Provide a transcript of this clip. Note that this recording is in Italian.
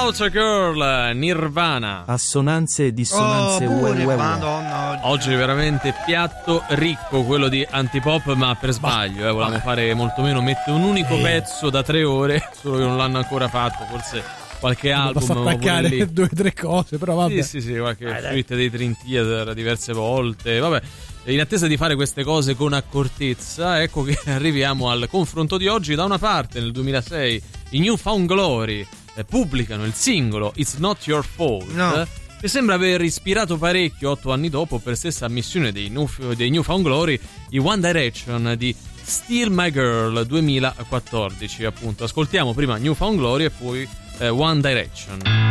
Culture Girl, Nirvana. Assonanze e dissonanze Madonna. Oggi è veramente piatto ricco quello di Antipop, ma per sbaglio, volevamo fare molto meno, mette un unico pezzo da 3 ore, solo che non l'hanno ancora fatto, forse qualche album. Basta attaccare 2 o 3 cose, però vabbè. Sì, qualche suite dei Dream Theater diverse volte, vabbè. In attesa di fare queste cose con accortezza, ecco che arriviamo al confronto di oggi. Da una parte, nel 2006, i New Found Glory pubblicano il singolo It's Not Your Fault, che sembra aver ispirato parecchio 8 anni dopo, per stessa ammissione dei New Found Glory, i One Direction di Still My Girl 2014, appunto. Ascoltiamo prima New Found Glory e poi One Direction.